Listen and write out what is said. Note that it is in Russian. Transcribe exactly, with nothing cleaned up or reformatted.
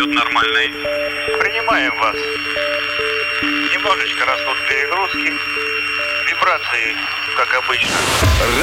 Маршрут нормальный. Принимаем вас. Немножечко растут перегрузки. Вибрации, как обычно.